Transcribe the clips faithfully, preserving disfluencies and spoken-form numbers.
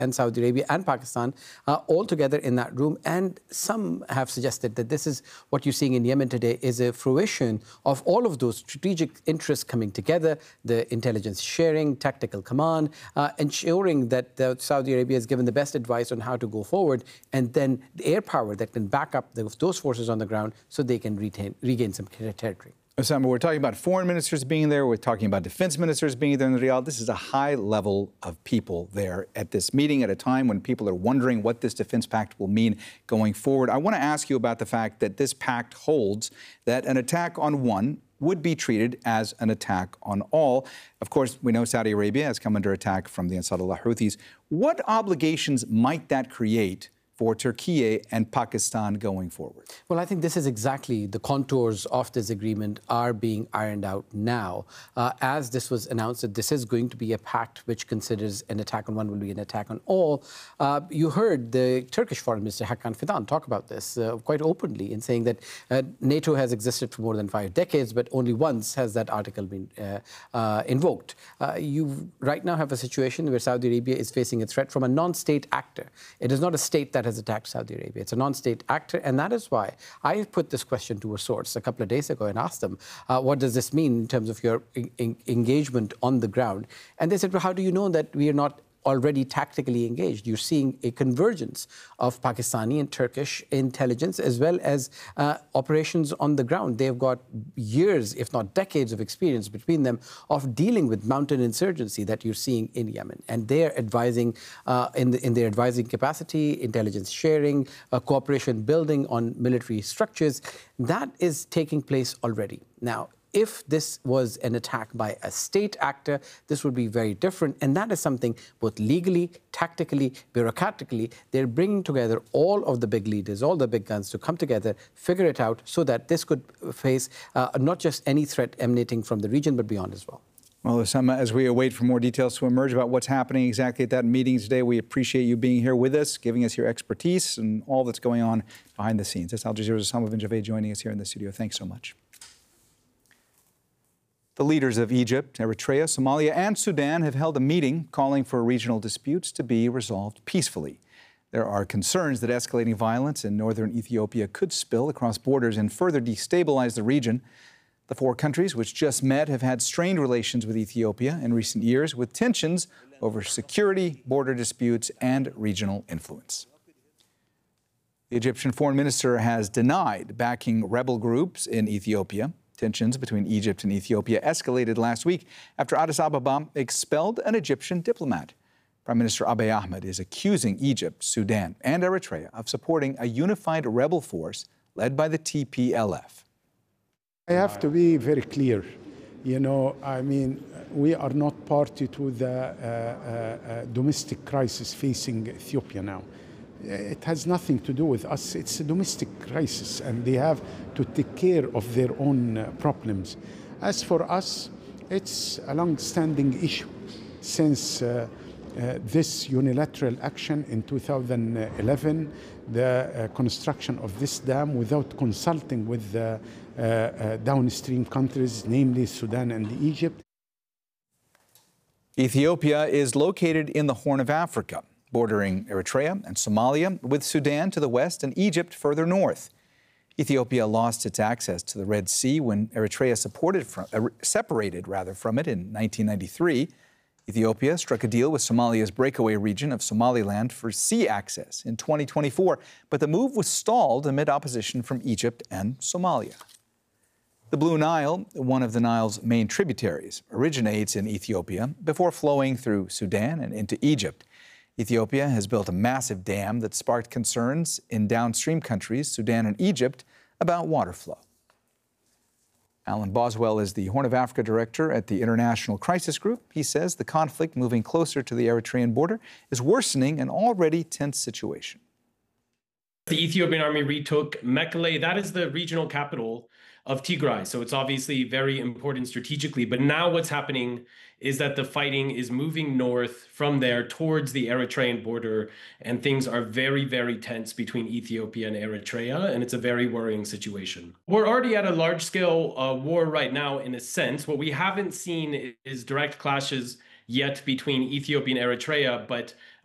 and Saudi Arabia and Pakistan uh, all together in that room. And some have suggested that this is what you're seeing in Yemen today is a fruition of all of those strategic interests coming together, the intelligence sharing, tactical command, uh, ensuring that the Saudi Arabia is given the best advice on how to go forward, and then the air power that can back up the, those forces on the ground so they can retain, regain some territory. Osama, we're talking about foreign ministers being there. We're talking about defense ministers being there in Riyadh. This is a high level of people there at this meeting at a time when people are wondering what this defense pact will mean going forward. I want to ask you about the fact that this pact holds that an attack on one would be treated as an attack on all. Of course, we know Saudi Arabia has come under attack from the Ansarullah Houthis. What obligations might that create for Turkey and Pakistan going forward? Well, I think this is exactly the contours of this agreement are being ironed out now. Uh, as this was announced that this is going to be a pact which considers an attack on one will be an attack on all. Uh, you heard the Turkish Foreign Minister Hakan Fidan talk about this uh, quite openly in saying that uh, NATO has existed for more than five decades, but only once has that article been uh, uh, invoked. Uh, you right now have a situation where Saudi Arabia is facing a threat from a non-state actor. It is not a state that has attacked Saudi Arabia. It's a non-state actor, and that is why I put this question to a source a couple of days ago and asked them, uh, what does this mean in terms of your en engagement on the ground? And they said, well, how do you know that we are not already tactically engaged? You're seeing a convergence of Pakistani and Turkish intelligence as well as uh, operations on the ground. They've got years, if not decades, of experience between them of dealing with mountain insurgency that you're seeing in Yemen. And they're advising, uh, in, the, in their advising capacity, intelligence sharing, uh, cooperation building on military structures. That is taking place already. Now, if this was an attack by a state actor, this would be very different. And that is something both legally, tactically, bureaucratically, they're bringing together all of the big leaders, all the big guns to come together, figure it out so that this could face uh, not just any threat emanating from the region, but beyond as well. Well, Osama, as we await for more details to emerge about what's happening exactly at that meeting today, we appreciate you being here with us, giving us your expertise and all that's going on behind the scenes. That's Al Jazeera's Osama bin Javed joining us here in the studio. Thanks so much. The leaders of Egypt, Eritrea, Somalia, and Sudan have held a meeting calling for regional disputes to be resolved peacefully. There are concerns that escalating violence in northern Ethiopia could spill across borders and further destabilize the region. The four countries, which just met, have had strained relations with Ethiopia in recent years, with tensions over security, border disputes, and regional influence. The Egyptian foreign minister has denied backing rebel groups in Ethiopia. Tensions between Egypt and Ethiopia escalated last week after Addis Ababa expelled an Egyptian diplomat. Prime Minister Abiy Ahmed is accusing Egypt, Sudan, and Eritrea of supporting a unified rebel force led by the T P L F. I have to be very clear. You know, I mean, we are not party to the uh, uh, uh, domestic crisis facing Ethiopia now. It has nothing to do with us. It's a domestic crisis, and they have to take care of their own uh, problems. As for us, it's a long-standing issue since uh, uh, this unilateral action in two thousand eleven, the uh, construction of this dam without consulting with the uh, uh, downstream countries, namely Sudan and Egypt. Ethiopia is located in the Horn of Africa, bordering Eritrea and Somalia, with Sudan to the west and Egypt further north. Ethiopia lost its access to the Red Sea when Eritrea supported from, uh, separated rather, from it in nineteen ninety-three. Ethiopia struck a deal with Somalia's breakaway region of Somaliland for sea access in twenty twenty-four, but the move was stalled amid opposition from Egypt and Somalia. The Blue Nile, one of the Nile's main tributaries, originates in Ethiopia before flowing through Sudan and into Egypt. Ethiopia has built a massive dam that sparked concerns in downstream countries, Sudan and Egypt, about water flow. Alan Boswell is the Horn of Africa director at the International Crisis Group. He says the conflict moving closer to the Eritrean border is worsening an already tense situation. The Ethiopian army retook Mekelle. That is the regional capital of Tigray. So it's obviously very important strategically. But now what's happening is that the fighting is moving north from there towards the Eritrean border. And things are very, very tense between Ethiopia and Eritrea. And it's a very worrying situation. We're already at a large scale uh, war right now, in a sense. What we haven't seen is direct clashes yet between Ethiopia and Eritrea, but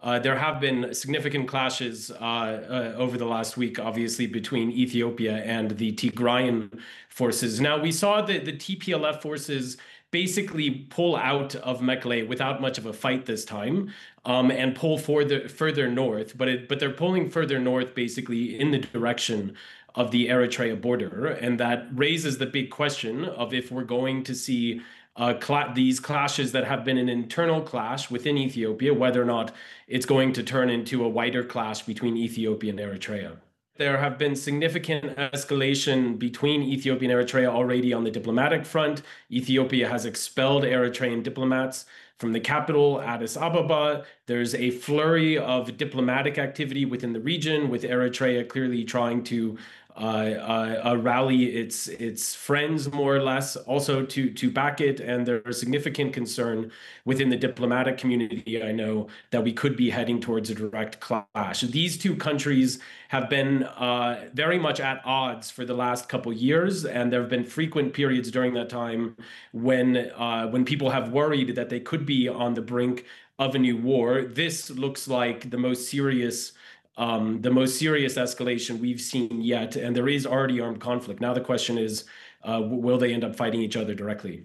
uh, there have been significant clashes uh, uh, over the last week, obviously, between Ethiopia and the Tigrayan forces. Now, we saw that the T P L F forces basically pull out of Mekelle without much of a fight this time, um, and pull further further north. But it, but they're pulling further north, basically in the direction of the Eritrea border, and that raises the big question of if we're going to see uh, cl- these clashes that have been an internal clash within Ethiopia, whether or not it's going to turn into a wider clash between Ethiopia and Eritrea. There have been significant escalation between Ethiopia and Eritrea already on the diplomatic front. Ethiopia has expelled Eritrean diplomats from the capital, Addis Ababa. There's a flurry of diplomatic activity within the region, with Eritrea clearly trying to uh, uh, uh, rally its its friends, more or less, also to to back it. And there's significant concern within the diplomatic community, I know, that we could be heading towards a direct clash. These two countries have been uh, very much at odds for the last couple years, and there have been frequent periods during that time when uh, when people have worried that they could be on the brink of a new war. This looks like the most serious um, the most serious escalation we've seen yet, and there is already armed conflict. Now the question is, uh, will they end up fighting each other directly?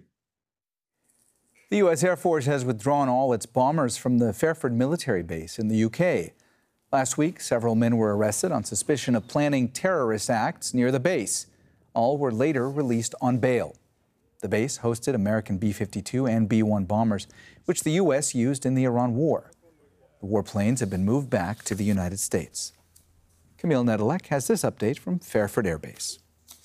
The U S Air Force has withdrawn all its bombers from the Fairford military base in the U K. Last week, several men were arrested on suspicion of planning terrorist acts near the base. All were later released on bail. The base hosted American B fifty-two and B one bombers, which the U S used in the Iran war. The warplanes have been moved back to the United States. Camille Nedelec has this update from Fairford Air Base.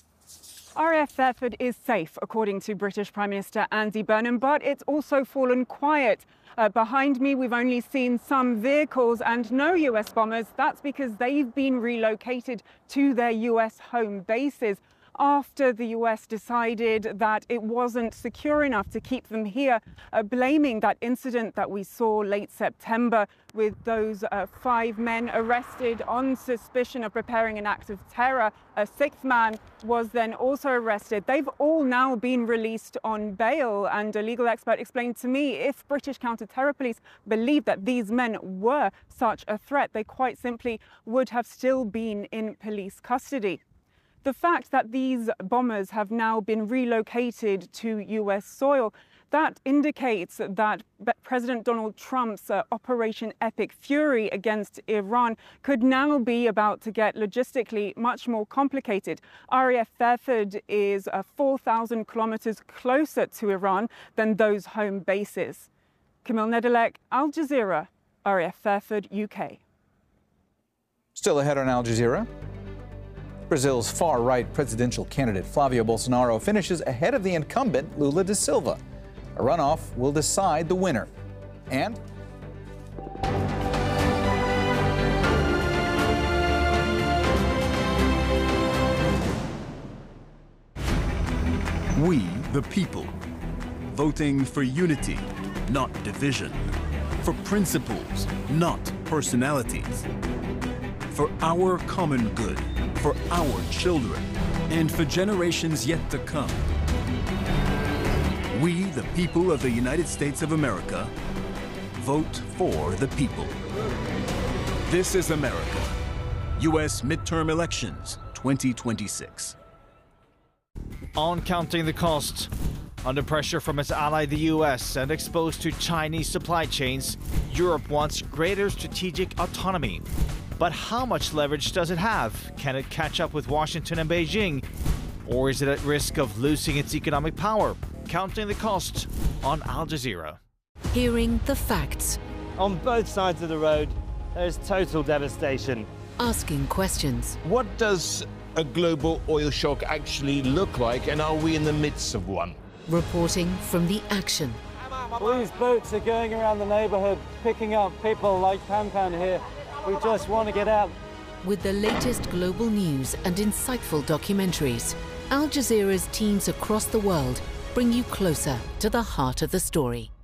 R A F Fairford is safe, according to British Prime Minister Andy Burnham, but it's also fallen quiet. Uh, behind me, we've only seen some vehicles and no U S bombers. That's because they've been relocated to their U S home bases after the U S decided that it wasn't secure enough to keep them here, uh, blaming that incident that we saw late September with those uh, five men arrested on suspicion of preparing an act of terror. A sixth man was then also arrested. They've all now been released on bail, and a legal expert explained to me if British counter-terror police believed that these men were such a threat, they quite simply would have still been in police custody. The fact that these bombers have now been relocated to U S soil, that indicates that President Donald Trump's uh, Operation Epic Fury against Iran could now be about to get logistically much more complicated. R A F Fairford is uh, four thousand kilometers closer to Iran than those home bases. Camille Nedelec, Al Jazeera, R A F Fairford, U K. Still ahead on Al Jazeera. Brazil's far-right presidential candidate Flavio Bolsonaro finishes ahead of the incumbent Lula da Silva. A runoff will decide the winner. And we, the people, voting for unity, not division, for principles, not personalities, for our common good, for our children, and for generations yet to come. We, the people of the United States of America, vote for the people. This is America. U S midterm elections twenty twenty-six. On counting the cost. Under pressure from its ally the U S and exposed to Chinese supply chains, Europe wants greater strategic autonomy. But how much leverage does it have? Can it catch up with Washington and Beijing? Or is it at risk of losing its economic power? Counting the cost on Al Jazeera. Hearing the facts. On both sides of the road, there's total devastation. Asking questions. What does a global oil shock actually look like, and are we in the midst of one? Reporting from the action. These boats are going around the neighborhood, picking up people like Pan Pan here who just want to get out. With the latest global news and insightful documentaries, Al Jazeera's teams across the world bring you closer to the heart of the story.